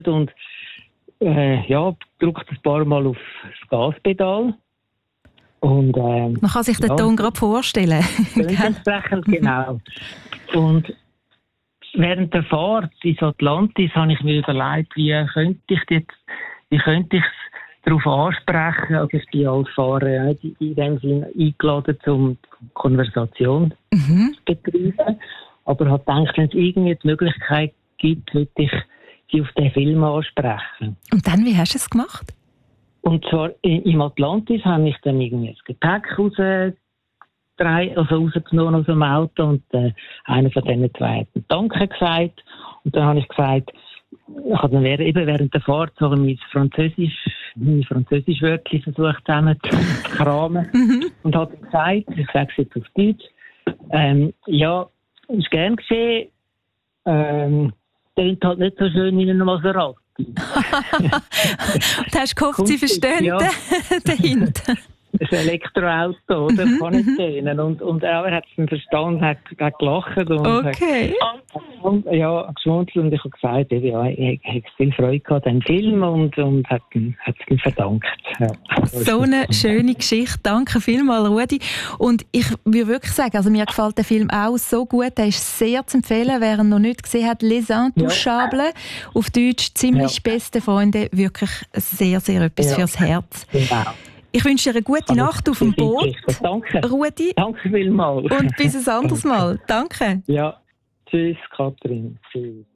und drückt ein paar Mal auf das Gaspedal. Und, man kann sich den Ton gerade vorstellen. Entsprechend, genau. Und während der Fahrt ins Atlantis habe ich mir überlegt, wie könnte ich es darauf ansprechen. Also ich bin als Fahrer in dem Sinne eingeladen, um Konversation zu betreiben. Aber habe gedacht, wenn es irgendwie die Möglichkeit gibt, würde ich sie auf den Film ansprechen. Und dann, wie hast du es gemacht? Und zwar im Atlantis habe ich dann irgendwie das Gepäck rausgenommen aus dem Auto und einer von diesen zwei hat Danke gesagt. Und dann habe ich gesagt, ich habe dann während der Fahrt so meine Französisch-Wörtchen versucht zusammenzukramen und habe dann gesagt, ich sage es jetzt auf Deutsch, ist gern geschehen, klingt halt nicht so schön wie ein Maserati. Du hast gehofft, sie verstehen dahinter. Das ist ein Elektroauto, oder? Kann nicht gehen. Und er hat es dann verstanden, hat gelacht und hat geschmunzelt. Und ich habe gesagt, ich habe viel Freude gehabt an dem Film und hat es ihm verdankt. Ja. So eine schöne Geschichte. Danke vielmals, Rudi. Und ich würde wirklich sagen, also mir gefällt der Film auch so gut. Der ist sehr zu empfehlen, wer ihn noch nicht gesehen hat. Les Intouchables. Auf Deutsch ziemlich beste Freunde. Wirklich sehr, sehr etwas fürs Herz. Genau. Ich wünsche dir eine gute Nacht auf dem Boot. Danke. Rudi. Danke vielmals. Und bis ein anderes Mal. Danke. Ja. Tschüss, Katrin. Tschüss.